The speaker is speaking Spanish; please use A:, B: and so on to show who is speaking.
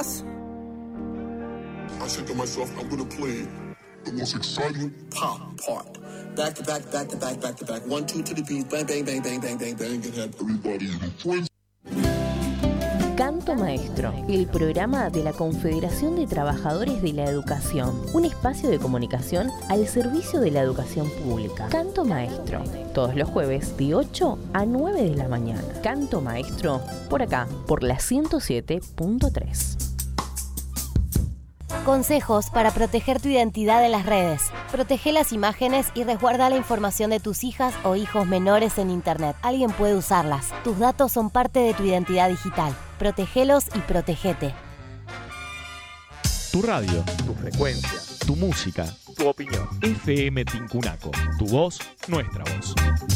A: class,
B: I said to myself, I'm going to play the most exciting pop part. Back to back, back to back, back to back. 1, 2 to the beat, bang, bang, bang, bang, bang, bang, bang, and have everybody in friends.
C: Canto Maestro, el programa de la Confederación de Trabajadores de la Educación, un espacio de comunicación al servicio de la educación pública. Canto Maestro, todos los jueves de 8 a 9 de la mañana. Canto Maestro, por acá, por la 107.3.
D: Consejos para proteger tu identidad en las redes. Protege las imágenes y resguarda la información de tus hijas o hijos menores en Internet. Alguien puede usarlas. Tus datos son parte de tu identidad digital. Protégelos y protégete.
E: Tu radio, tu frecuencia, tu música, tu opinión. FM Tincunaco. Tu voz, nuestra voz.